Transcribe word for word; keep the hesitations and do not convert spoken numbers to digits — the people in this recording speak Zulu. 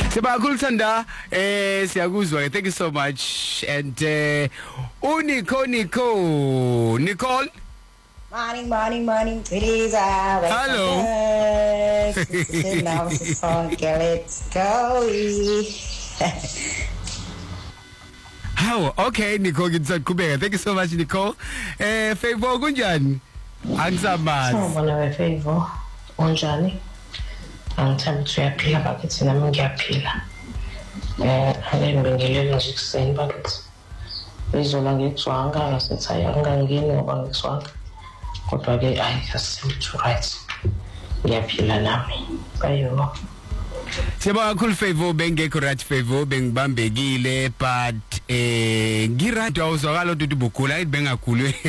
Sibakhulu Thanda, eh siyakuzwa. Thank you so much. And uh, uNico Nico Nicole. Morning, morning, morning, Teresa. Hello. Now the song, let's go. How? Okay, Nicole Kubeka. Thank you so much, Nicole. Eh, Favor kunjani? Angisabazi. Sawubona we Favor. Unjani? Angithanda ukuthi uyaphila bakithi nami ngiyaphila. Eh, angibingelele nje kuseni bakithi. Izolo ngikuzwanga ngasethi angangeni ngoba ngikuzwanga. Kodwa ke ayi asimthu right. Ngiyaphila nami. Bayo. Siyabonga kakhulu Favor, bengekho right Favor, bengibambekile but eh ngiradi awuzwakala ukuthi ubugula ayibengagulwe.